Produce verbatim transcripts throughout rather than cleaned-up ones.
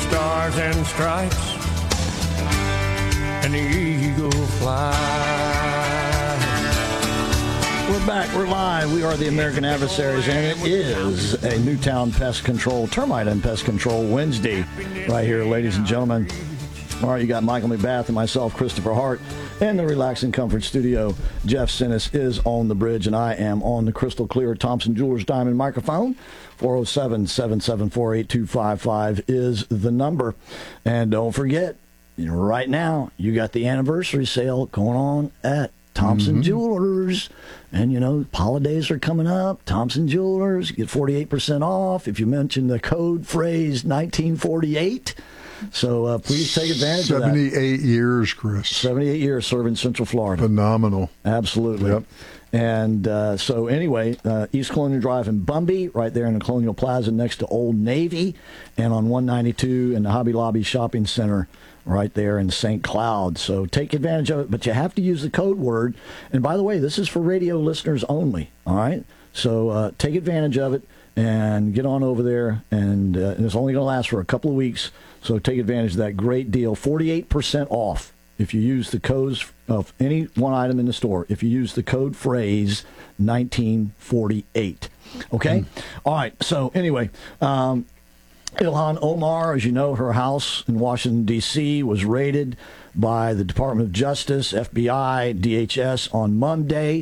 stars and stripes, and the eagle flies. We're back. We're live. We are the American Adversaries, and it is a Newtown Pest Control, Termite and Pest Control Wednesday right here, ladies and gentlemen. All right, you got Michael McBath and myself, Christopher Hart, in the Relax and Comfort Studio. Jeff Sinnis is on the bridge, and I am on the crystal clear Thompson Jewelers Diamond microphone. four oh seven, seven seven four, eight two five five is the number. And don't forget, right now, you got the anniversary sale going on at Thompson mm-hmm. Jewelers. And, you know, holidays are coming up. Thompson Jewelers, get forty-eight percent off if you mention the code phrase nineteen forty-eight. So uh, please take advantage of that. seventy-eight years, Chris. seventy-eight years serving Central Florida. Phenomenal. Absolutely. Yep. And uh, so anyway, uh, East Colonial Drive in Bumby, right there in the Colonial Plaza next to Old Navy, and on one ninety-two in the Hobby Lobby Shopping Center right there in Saint Cloud. So take advantage of it, but you have to use the code word. And by the way, this is for radio listeners only, all right? So uh, take advantage of it and get on over there, and, uh, and it's only going to last for a couple of weeks, so take advantage of that great deal. forty-eight percent off if you use the codes of any one item in the store, if you use the code phrase nineteen forty-eight. Okay? Mm. All right, so anyway, um, Ilhan Omar, as you know, her house in Washington, D C was raided by the Department of Justice, F B I, D H S on Monday.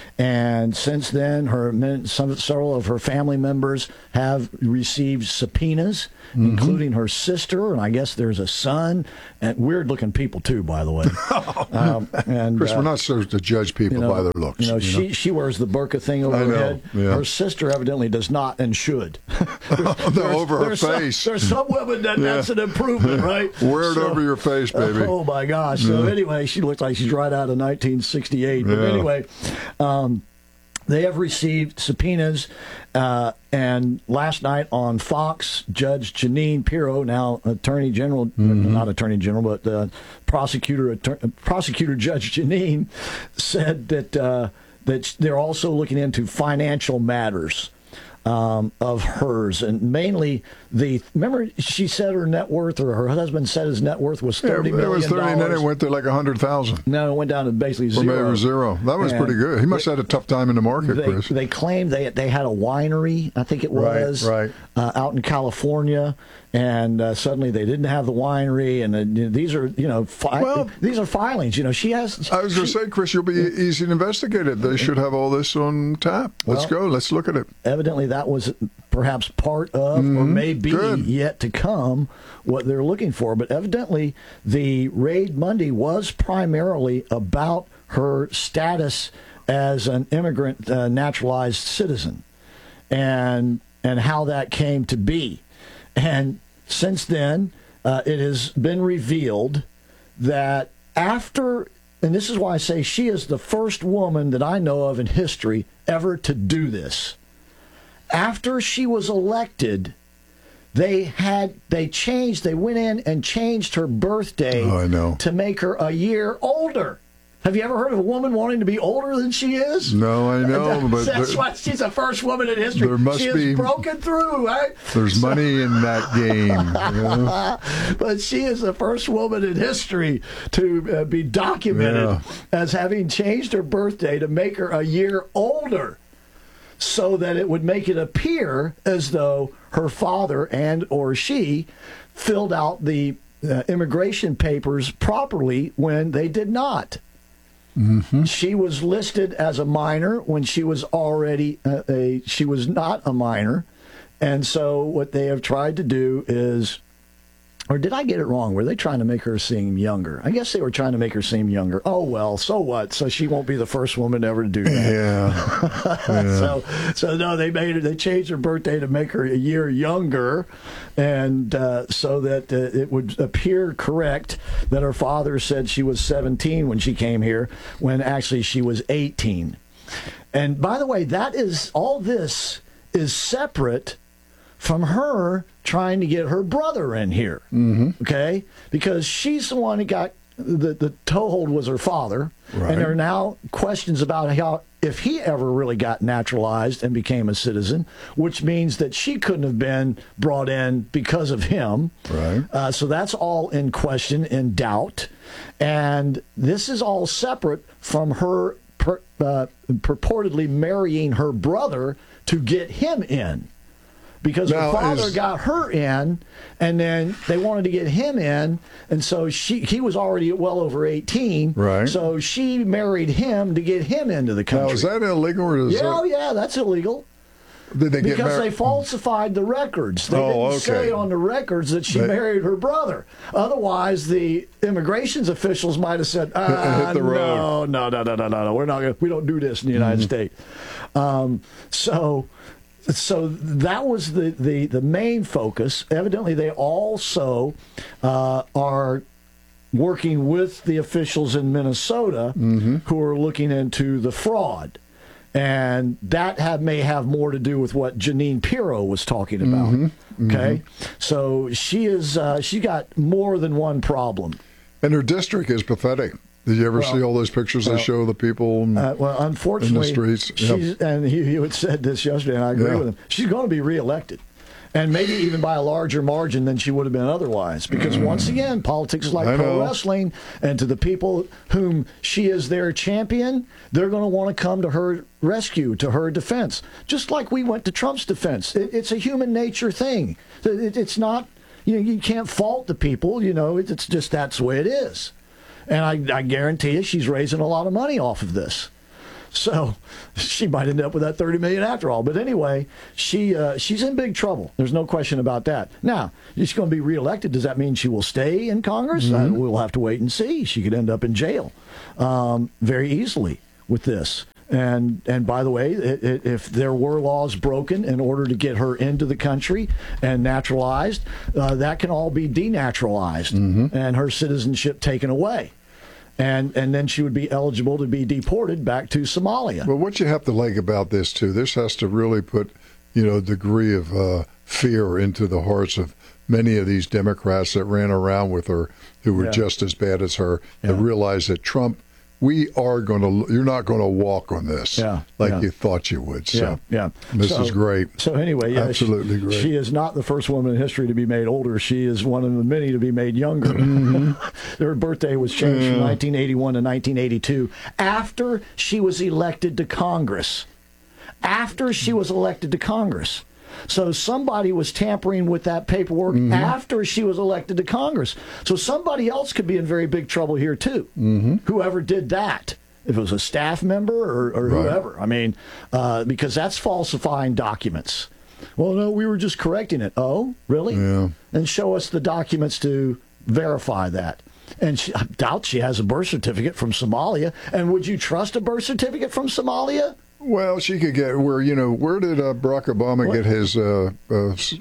And since then, her some, several of her family members have received subpoenas, mm-hmm. including her sister, and I guess there's a son, and weird-looking people, too, by the way. um, and, Chris, uh, we're not supposed to judge people you know, by their looks. You know, you she, know? she wears the burqa thing over I her know, head. yeah. Her sister evidently does not and should. there's, over her there's face. Some, there's some women that Yeah. that's an improvement, right? Wear it So- over your face, baby. Uh, oh, my gosh. So Yeah. anyway, she looks like she's right out of nineteen sixty-eight. But Yeah. anyway, um, they have received subpoenas, uh, and last night on Fox, Judge Jeanine Pirro, now Attorney General, mm-hmm. not Attorney General, but uh, prosecutor, attorney, prosecutor Judge Jeanine, said that uh, that they're also looking into financial matters um, of hers, and mainly the. Remember, she said her net worth, or her husband said his net worth was thirty yeah, million it was thirty, dollars. and then it went to like a hundred thousand. No, it went down to basically Or zero. maybe it was zero. That was And pretty good. He must they, have had a tough time in the market, they, Chris. They claimed they they had a winery, I think it was, right, right. Uh, out in California, and uh, suddenly they didn't have the winery, and uh, these are you know fi- Well, these are filings. You know, she has. I was going she, to say, Chris, you'll be easy to investigate it. They should have all this on tap. Let's Well, go. Let's look at it. Evidently, that was perhaps part of, Mm-hmm. or maybe Good. yet to come, what they're looking for. But evidently, the raid Monday was primarily about her status as an immigrant, uh, naturalized citizen, and and how that came to be. And since then, uh, it has been revealed that after, and this is why I say she is the first woman that I know of in history ever to do this. After she was elected, they had they changed. They went in and changed her birthday Oh, I know. to make her a year older. Have you ever heard of a woman wanting to be older than she is? No, I know, That's, but that's there- why she's the first woman in history. There must she has be- broken through, right? There's money in that game. You know? But she is the first woman in history to uh, be documented Yeah. as having changed her birthday to make her a year older, so that it would make it appear as though her father and or she filled out the uh, immigration papers properly when they did not. Mm-hmm. She was listed as a minor when she was already a, a she was not a minor, and so what they have tried to do is, or did I get it wrong? Were they trying to make her seem younger? I guess they were trying to make her seem younger. Oh well, so what? So she won't be the first woman ever to do that. Yeah. yeah. so, so no, they made her. They changed her birthday to make her a year younger, and uh, so that uh, it would appear correct that her father said she was seventeen when she came here, when actually she was eighteen. And by the way, that is all. This is separate from her trying to get her brother in here, mm-hmm. okay? Because she's the one who got the the toehold was her father, right. and there are now questions about how if he ever really got naturalized and became a citizen, which means that she couldn't have been brought in because of him. Right. Uh, so that's all in question, in doubt. And this is all separate from her per, uh, purportedly marrying her brother to get him in. Because now, her father is, got her in, and then they wanted to get him in, and so she he was already well over eighteen. Right. So she married him to get him into the country. now, is that illegal? Or is yeah, that, oh yeah, that's illegal. Did they get Because married? they falsified the records. They Oh, didn't okay. say on the records that she They- married her brother. Otherwise, the immigrations officials might have said, ah, Hit the road. no, no, no, no, no, no, no. We're not gonna, we don't do this in the United Mm-hmm. States. Um, so... So that was the, the, the main focus. Evidently, they also uh, are working with the officials in Minnesota Mm-hmm. who are looking into the fraud. And that have, may have more to do with what Janine Pirro was talking about. Mm-hmm. Okay? So she is uh, she got more than one problem. And her district is pathetic. Did you ever Well, see all those pictures well, they show the people? And, Uh, well, unfortunately, in the streets, yep. she's, and he, he had said this yesterday, and I agree Yeah. with him. She's going to be reelected, and maybe even by a larger margin than she would have been otherwise. Because once again, politics is like I pro know. wrestling, and to the people whom she is their champion, they're going to want to come to her rescue, to her defense, just like we went to Trump's defense. It, it's a human nature thing. It, it's not, you know, you can't fault the people. You know, it, it's just that's the way it is. And I, I guarantee you she's raising a lot of money off of this. So she might end up with that thirty million dollars after all. But anyway, she uh, she's in big trouble. There's no question about that. Now, she's going to be reelected. Does that mean she will stay in Congress? Mm-hmm. Uh, we'll have to wait and see. She could end up in jail um, very easily with this. And and by the way, it, it, if there were laws broken in order to get her into the country and naturalized, uh, that can all be denaturalized Mm-hmm. and her citizenship taken away. And and then she would be eligible to be deported back to Somalia. But what you have to like about this, too, this has to really put, you know, a degree of uh, fear into the hearts of many of these Democrats that ran around with her who were Yeah. just as bad as her, to Yeah. realize that Trump, we are going to, you're not going to walk on this Yeah, like yeah. you thought you would. So Yeah, yeah. this So- is great. So anyway, yeah, Absolutely she, great. She is not the first woman in history to be made older. She is one of the many to be made younger. Mm-hmm. Her birthday was changed from nineteen eighty-one to nineteen eighty-two after she was elected to Congress. After she was elected to Congress. So somebody was tampering with that paperwork Mm-hmm. after she was elected to Congress. So somebody else could be in very big trouble here too. Mm-hmm. Whoever did that. If it was a staff member or, or Right. whoever. I mean, uh, because that's falsifying documents. Well, no, we were just correcting it. Oh, really? Yeah. And show us the documents to verify that. And she, I doubt she has a birth certificate from Somalia. And would you trust a birth certificate from Somalia? Well, she could get where, you know, where did uh, Barack Obama What? get his, uh, uh, s-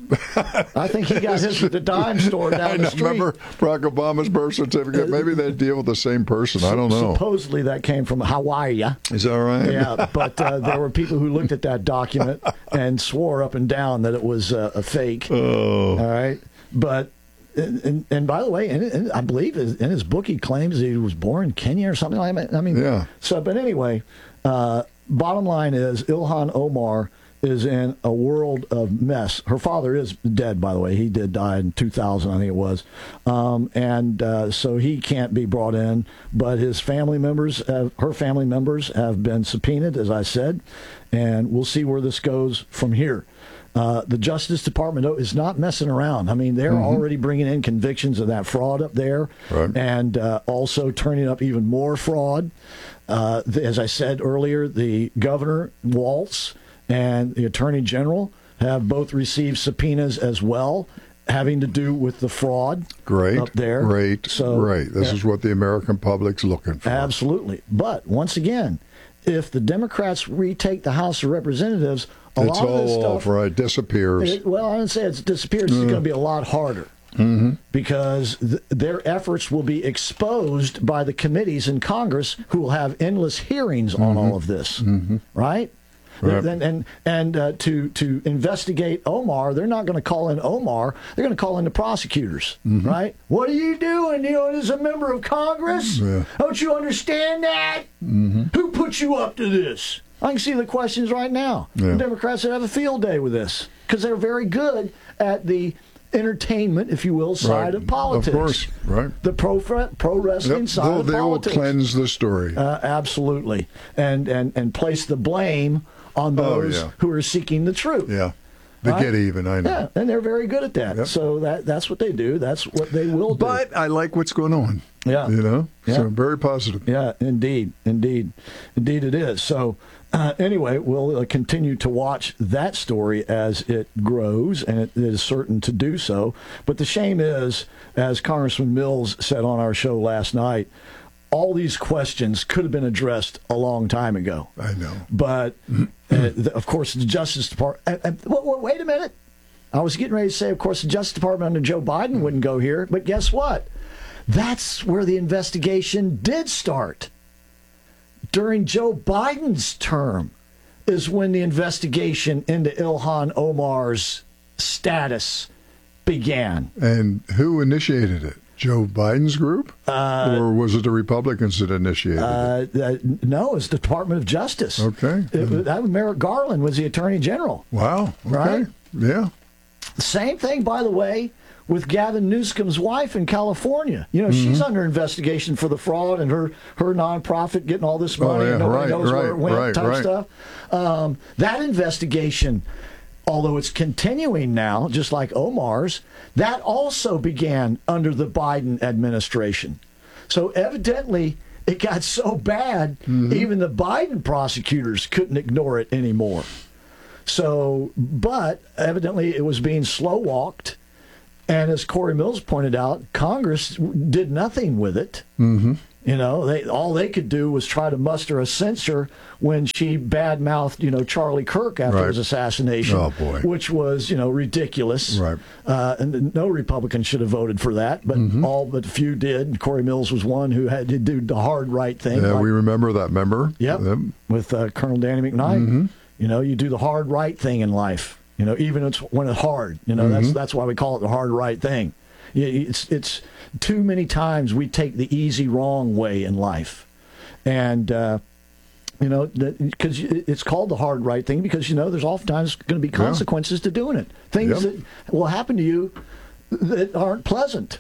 I think he got his at the dime store down I the know, street. remember Barack Obama's birth certificate? Maybe they deal with the same person. I don't know. Supposedly that came from Hawaii. Is that right? Yeah, but uh, there were people who looked at that document and swore up and down that it was uh, a fake. Oh. All right, but and, and, and by the way, and, and I believe in his book he claims he was born in Kenya or something like that. I mean, Yeah. So, but anyway, uh, bottom line is Ilhan Omar is in a world of mess. Her father is dead, by the way. He did die in two thousand, I think it was. Um, and uh, so he can't be brought in. But his family members, have, her family members, have been subpoenaed, as I said. And we'll see where this goes from here. Uh, the Justice Department though, is not messing around. I mean, they're Mm-hmm. already bringing in convictions of that fraud up there, Right. and uh, also turning up even more fraud. Uh, the, as I said earlier, the governor, Waltz, and the attorney general have both received subpoenas as well, having to do with the fraud Great. up there. Great. So, great. This yeah. is what the American public's looking for. Absolutely. But once again, if the Democrats retake the House of Representatives, a It's lot of this all stuff, off, right? Disappears. It, well, I didn't say it's disappeared. It's going to be a lot harder Mm-hmm. because th- their efforts will be exposed by the committees in Congress who will have endless hearings on all of this, Mm-hmm. right? Right. And and, and uh, to to investigate Omar, they're not going to call in Omar. They're going to call in the prosecutors, Mm-hmm. right? What are you doing, you know, as a member of Congress? Yeah. Don't you understand that? Mm-hmm. Who put you up to this? I can see the questions right now. Yeah. The Democrats would have a field day with this because they're very good at the entertainment, if you will, side Right. of politics. Of course, right. The pro pro wrestling Yep. side They'll- of they will politics. cleanse the story. Uh, absolutely, and and and place the blame on Oh, those yeah. who are seeking the truth. yeah. They Right? get even, I know. Yeah, and they're very good at that. Yep. So that that's what they do. That's what they will do. But I like what's going on. Yeah. You know? Yeah. So very positive. Yeah, indeed, indeed, indeed it is. So, uh, anyway, we'll uh, continue to watch that story as it grows, and it is certain to do so. But the shame is, as Congressman Mills said on our show last night, all these questions could have been addressed a long time ago. I know. But, uh, the, of course, the Justice Department. And, and, wait, wait a minute. I was getting ready to say, of course, the Justice Department under Joe Biden wouldn't go here. But guess what? That's where the investigation did start. During Joe Biden's term is when the investigation into Ilhan Omar's status began. And who initiated it? Joe Biden's group? Uh, or was it the Republicans that initiated it? Uh, uh, no, it's the Department of Justice. Okay. It, that was Merrick Garland was the Attorney General. Wow. Okay. Right? Yeah. Same thing, by the way, with Gavin Newsom's wife in California. You know, Mm-hmm. she's under investigation for the fraud and her, her nonprofit getting all this money Oh, yeah, and nobody right, knows where right, it went right, type right. stuff. Um, that investigation, although it's continuing now, just like Omar's, that also began under the Biden administration. So evidently it got so bad, Mm-hmm. even the Biden prosecutors couldn't ignore it anymore. So, but evidently it was being slow walked. And as Corey Mills pointed out, Congress did nothing with it. Mm-hmm. You know, they all they could do was try to muster a censure when she badmouthed, you know, Charlie Kirk after Right. his assassination, Oh, boy. which was, you know, ridiculous. Right. Uh, and no Republican should have voted for that, but Mm-hmm. all but few did. Corey Mills was one who had to do the hard right thing. Yeah, like- we remember that, member? Yep. With uh, Colonel Danny McKnight. Mm-hmm. You know, you do the hard right thing in life. You know, even it's when it's hard. You know, Mm-hmm. that's that's why we call it the hard right thing. Yeah, It's it's too many times we take the easy wrong way in life, and uh, you know, because it's called the hard right thing because you know there's oftentimes going to be consequences to doing it. Things Yep. that will happen to you that aren't pleasant.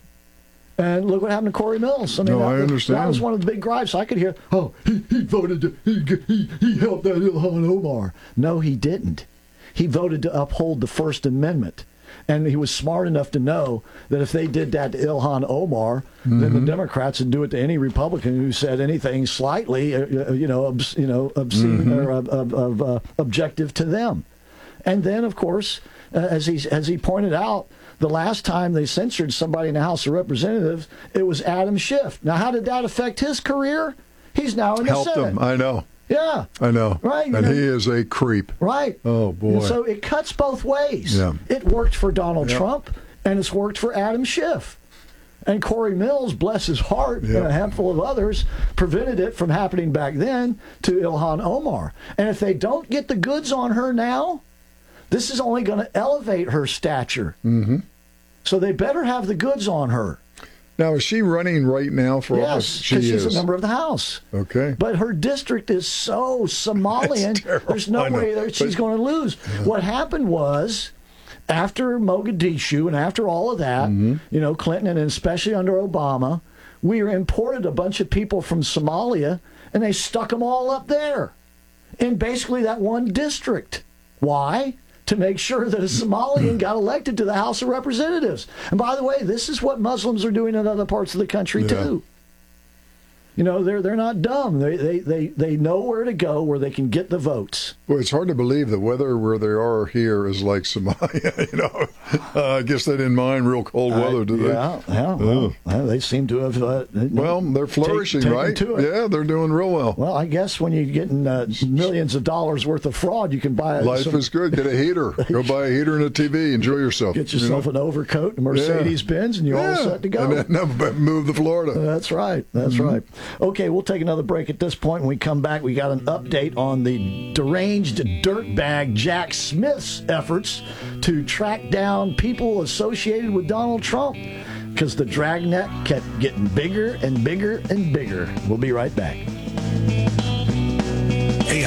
And look what happened to Corey Mills. I mean, No, that, I that understand. was one of the big gripes I could hear. Oh, he, he voted to, he, he, he helped that Ilhan Omar. No, he didn't. He voted to uphold the First Amendment. And he was smart enough to know that if they did that to Ilhan Omar, mm-hmm. then the Democrats would do it to any Republican who said anything slightly, uh, you know, obs- you know, obscene Mm-hmm. or uh, uh, uh, objective to them. And then, of course, uh, as he as he pointed out, the last time they censored somebody in the House of Representatives, it was Adam Schiff. Now, how did that affect his career? He's now in the Helped Senate. him. I know. Yeah. I know. Right, you And know. he is a creep. Right. Oh, boy. And so it cuts both ways. Yeah. It worked for Donald Yeah. Trump, and it's worked for Adam Schiff. And Corey Mills, bless his heart, Yeah. and a handful of others, prevented it from happening back then to Ilhan Omar. And if they don't get the goods on her now, this is only going to elevate her stature. Mm-hmm. So they better have the goods on her. Now, is she running right now for office? Yes, She because she's is. a member of the House. Okay. But her district is so Somalian, It's terrible. there's no I know. way that she's But- going to lose. What happened was, after Mogadishu and after all of that, Mm-hmm. you know, Clinton and especially under Obama, we imported a bunch of people from Somalia and they stuck them all up there in basically that one district. Why? To make sure that a Somalian got elected to the House of Representatives. And by the way, this is what Muslims are doing in other parts of the country, Yeah. too. You know, they're they're not dumb. They, they they they know where to go where they can get the votes. Well, it's hard to believe the weather where they are here is like Somalia. You know, uh, I guess they didn't mind real cold weather, do they? Yeah, yeah. Well, well, they seem to have. Uh, Well, they're flourishing, taken right? to it. Yeah, they're doing real well. Well, I guess when you're getting uh, millions of dollars worth of fraud, you can buy Life some, is good. Get a heater. Go buy a heater and a T V. Enjoy yourself. get you yourself know? an overcoat, a Mercedes Benz, and you're yeah. all set to go. And then no, move to Florida. That's right. That's Mm-hmm. right. Okay, we'll take another break at this point. When we come back, we got an update on the deranged dirtbag Jack Smith's efforts to track down people associated with Donald Trump because the dragnet kept getting bigger and bigger and bigger. We'll be right back. A M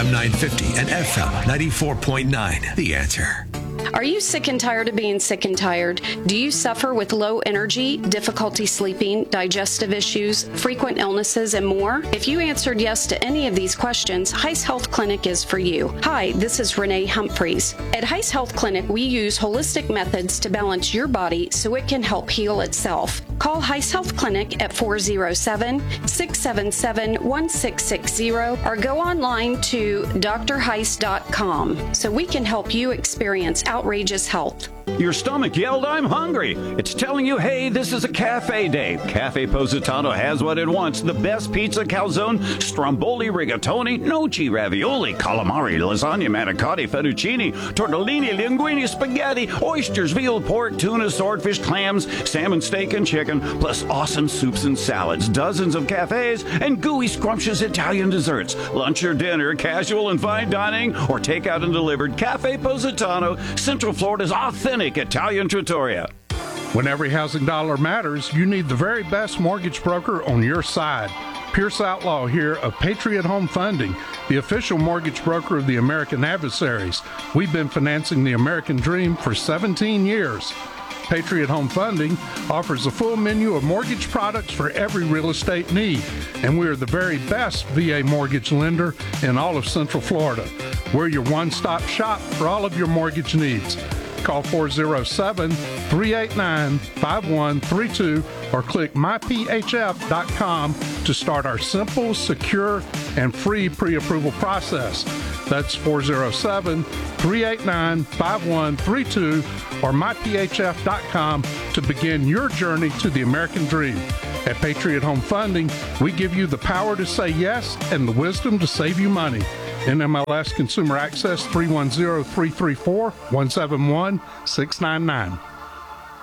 M nine fifty and F M ninety-four point nine. The Answer. Are you sick and tired of being sick and tired? Do you suffer with low energy, difficulty sleeping, digestive issues, frequent illnesses, and more? If you answered yes to any of these questions, Heiss Health Clinic is for you. Hi, this is Renee Humphreys. At Heiss Health Clinic, we use holistic methods to balance your body so it can help heal itself. Call Heiss Health Clinic at four oh seven, six seven seven, one six six zero or go online to d r heiss dot com so we can help you experience outrageous health. Your stomach yelled, "I'm hungry." It's telling you, hey, this is a cafe day. Cafe Positano has what it wants. The best pizza, calzone, stromboli, rigatoni, noci, ravioli, calamari, lasagna, manicotti, fettuccine, tortellini, linguine, spaghetti, oysters, veal, pork, tuna, swordfish, clams, salmon, steak, and chicken, plus awesome soups and salads, dozens of cafes, and gooey, scrumptious Italian desserts. Lunch or dinner, casual and fine dining, or takeout and delivered. Cafe Positano, Central Florida's authentic Italian trattoria. When every housing dollar matters, you need the very best mortgage broker on your side. Pierce Outlaw here of Patriot Home Funding, the official mortgage broker of the American Adversaries. We've been financing the American dream for seventeen years. Patriot Home Funding offers a full menu of mortgage products for every real estate need, and we are the very best V A mortgage lender in all of Central Florida. We're your one-stop shop for all of your mortgage needs. Call four oh seven, three eight nine, five one three two or click my p h f dot com to start our simple, secure, and free pre-approval process. That's four oh seven, three eight nine, five one three two or my p h f dot com to begin your journey to the American dream. At Patriot Home Funding, we give you the power to say yes and the wisdom to save you money. N M L S Consumer Access three one zero, three three four, one seven one, six nine nine.